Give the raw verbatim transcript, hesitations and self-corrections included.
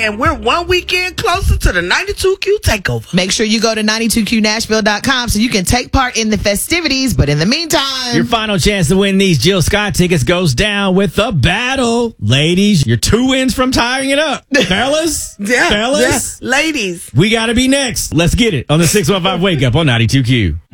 And we're one weekend closer to the ninety-two Q takeover. Make sure you go to ninety-two Q Nashville dot com so you can take part in the festivities. But in the meantime, your final chance to win these Jill Scott tickets goes down with the battle. Ladies, you're two wins from tying it up. Fellas? Yeah. Fellas? Yeah. Ladies. We got to be next. Let's get it on the six one five Wake Up on ninety-two Q.